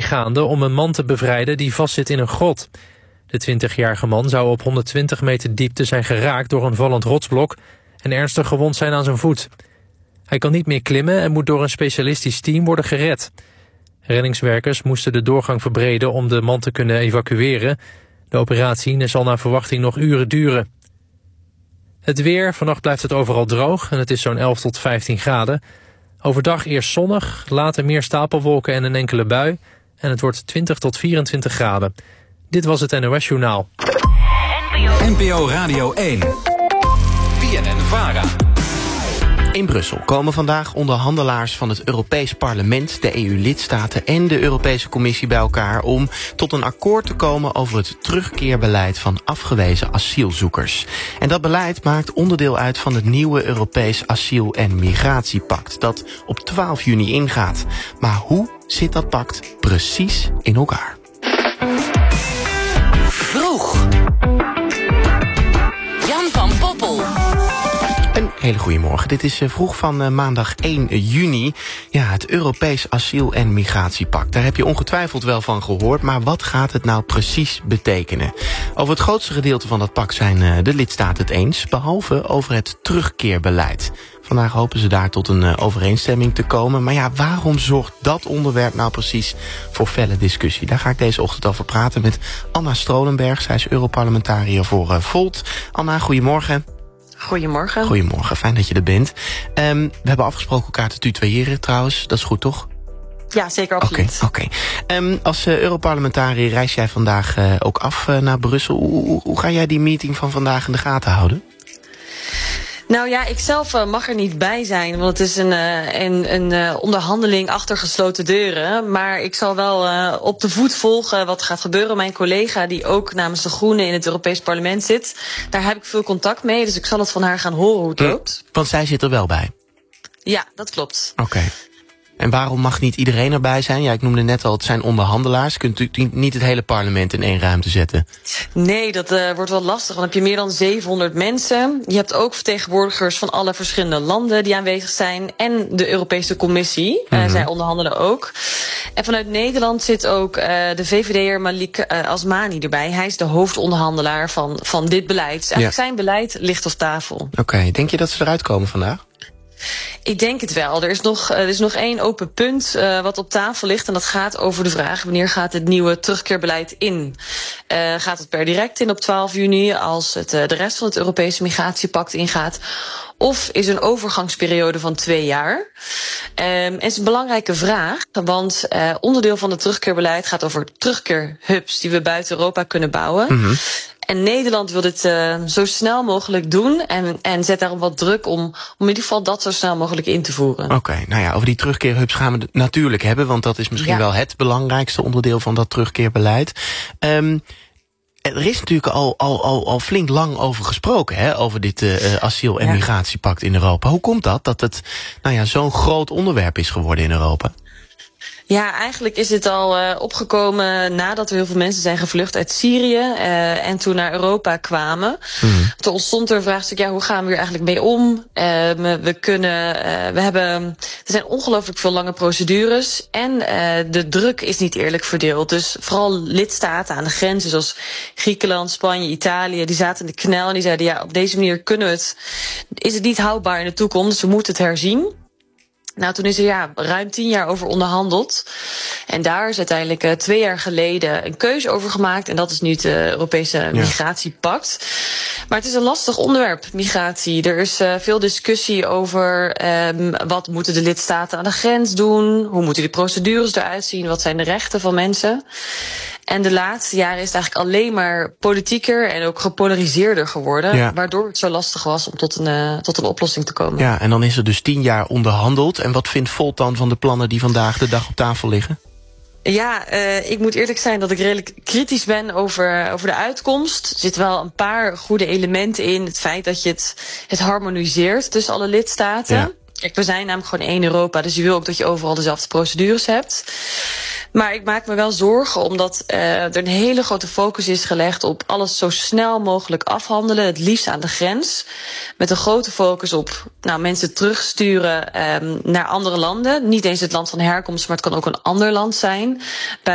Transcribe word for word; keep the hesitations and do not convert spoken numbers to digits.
gaande om een man te bevrijden die vastzit in een grot. De twintigjarige man zou op honderdtwintig meter diepte zijn geraakt door een vallend rotsblok en ernstig gewond zijn aan zijn voet. Hij kan niet meer klimmen en moet door een specialistisch team worden gered. Reddingswerkers moesten de doorgang verbreden om de man te kunnen evacueren. De operatie zal naar verwachting nog uren duren. Het weer, vannacht blijft het overal droog en het is zo'n elf tot vijftien graden. Overdag eerst zonnig, later meer stapelwolken en een enkele bui. En het wordt twintig tot vierentwintig graden. Dit was het N O S Journaal. N P O Radio één. B N N-Vara. In Brussel komen vandaag onderhandelaars van het Europees Parlement, de E U-lidstaten en de Europese Commissie bij elkaar om tot een akkoord te komen over het terugkeerbeleid van afgewezen asielzoekers. En dat beleid maakt onderdeel uit van het nieuwe Europees Asiel- en Migratiepact dat op twaalf juni ingaat. Maar hoe zit dat pact precies in elkaar? Vroeg. Jan van Poppel. Een hele goede morgen. Dit is vroeg van maandag één juni. Ja, het Europees Asiel- en Migratiepact. Daar heb je ongetwijfeld wel van gehoord, maar wat gaat het nou precies betekenen? Over het grootste gedeelte van dat pact zijn de lidstaten het eens, behalve over het terugkeerbeleid. Vandaag hopen ze daar tot een overeenstemming te komen. Maar ja, waarom zorgt dat onderwerp nou precies voor felle discussie? Daar ga ik deze ochtend over praten met Anna Strolenberg. Zij is Europarlementariër voor uh, Volt. Anna, goedemorgen. Goedemorgen. Goedemorgen, fijn dat je er bent. Um, we hebben afgesproken elkaar te tutoyeren trouwens. Dat is goed, toch? Ja, zeker, absoluut. Oké, okay, okay. um, Als uh, Europarlementariër reis jij vandaag uh, ook af uh, naar Brussel. Hoe, hoe, hoe ga jij die meeting van vandaag in de gaten houden? Nou ja, ik zelf uh, mag er niet bij zijn, want het is een, uh, een, een uh, onderhandeling achter gesloten deuren. Maar ik zal wel uh, op de voet volgen wat gaat gebeuren. Mijn collega, die ook namens de Groenen in het Europees Parlement zit, daar heb ik veel contact mee, dus ik zal het van haar gaan horen hoe het hm, loopt. Want zij zit er wel bij? Ja, dat klopt. Oké. Okay. En waarom mag niet iedereen erbij zijn? Ja, ik noemde net al, het zijn onderhandelaars. Je kunt natuurlijk niet het hele parlement in één ruimte zetten. Nee, dat uh, wordt wel lastig. Dan heb je meer dan zevenhonderd mensen. Je hebt ook vertegenwoordigers van alle verschillende landen die aanwezig zijn. En de Europese Commissie. Mm-hmm. Uh, zij onderhandelen ook. En vanuit Nederland zit ook uh, de V V D'er Malik uh, Asmani erbij. Hij is de hoofdonderhandelaar van, van dit beleid. Dus eigenlijk ja. Zijn beleid ligt op tafel. Oké, okay. Denk je dat ze eruit komen vandaag? Ik denk het wel. Er is nog, er is nog één open punt uh, wat op tafel ligt. En dat gaat over de vraag wanneer gaat het nieuwe terugkeerbeleid in? Uh, gaat het per direct in op twaalf juni als het, uh, de rest van het Europese Migratiepact ingaat? Of is er een overgangsperiode van twee jaar? Um, en het is een belangrijke vraag, want uh, onderdeel van het terugkeerbeleid gaat over terugkeerhubs die we buiten Europa kunnen bouwen. Mm-hmm. En Nederland wil dit uh, zo snel mogelijk doen en, en zet daarom wat druk om, om in ieder geval dat zo snel mogelijk in te voeren. Oké, okay, nou ja, over die terugkeerhubs gaan we het natuurlijk hebben, want dat is misschien ja. wel het belangrijkste onderdeel van dat terugkeerbeleid. Um, er is natuurlijk al, al, al, al flink lang over gesproken, hè, over dit uh, asiel- en ja. migratiepact in Europa. Hoe komt dat, dat het nou ja, zo'n groot onderwerp is geworden in Europa? Ja, eigenlijk is dit al uh, opgekomen nadat er heel veel mensen zijn gevlucht uit Syrië uh, en toen naar Europa kwamen. Mm. Toen ontstond er een vraagstuk, ja, hoe gaan we hier eigenlijk mee om? Uh, we kunnen, uh, we hebben, er zijn ongelooflijk veel lange procedures en uh, de druk is niet eerlijk verdeeld. Dus vooral lidstaten aan de grenzen zoals Griekenland, Spanje, Italië, die zaten in de knel en die zeiden, ja, op deze manier kunnen we het, is het niet houdbaar in de toekomst, dus we moeten het herzien. Nou, toen is er ja ruim tien jaar over onderhandeld. En daar is uiteindelijk uh, twee jaar geleden een keuze over gemaakt. En dat is nu het uh, Europese ja. Migratiepact. Maar het is een lastig onderwerp, migratie. Er is uh, veel discussie over um, wat moeten de lidstaten aan de grens doen? Hoe moeten die procedures eruit zien? Wat zijn de rechten van mensen? En de laatste jaren is het eigenlijk alleen maar politieker en ook gepolariseerder geworden. Ja. Waardoor het zo lastig was om tot een, uh, tot een oplossing te komen. Ja, en dan is er dus tien jaar onderhandeld. En wat vindt Volt dan van de plannen die vandaag de dag op tafel liggen? Ja, uh, ik moet eerlijk zijn dat ik redelijk kritisch ben over, over de uitkomst. Er zitten wel een paar goede elementen in. Het feit dat je het, het harmoniseert tussen alle lidstaten. Ja. Kijk, we zijn namelijk gewoon één Europa, dus je wil ook dat je overal dezelfde procedures hebt. Maar ik maak me wel zorgen omdat uh, er een hele grote focus is gelegd op alles zo snel mogelijk afhandelen. Het liefst aan de grens. Met een grote focus op nou, mensen terugsturen um, naar andere landen. Niet eens het land van herkomst, maar het kan ook een ander land zijn.